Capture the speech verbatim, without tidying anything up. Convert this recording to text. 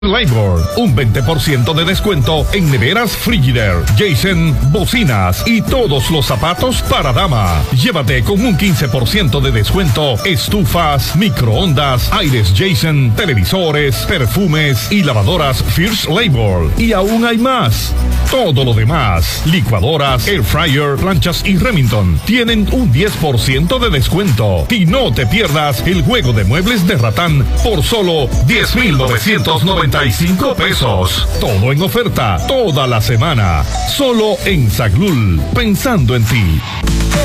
Labor, un veinte por ciento de descuento en neveras Frigidaire, Jason, bocinas y todos los zapatos para dama. Llévate con un quince por ciento de descuento estufas, microondas, aires Jason, televisores, perfumes y lavadoras First Labor. Y aún hay más. Todo lo demás, licuadoras, air fryer, planchas y Remington, tienen un diez por ciento de descuento. Y no te pierdas el juego de muebles de Ratán por solo diez mil novecientos noventa y cinco pesos. Todo en oferta, toda la semana. Solo en Saglul, pensando en ti.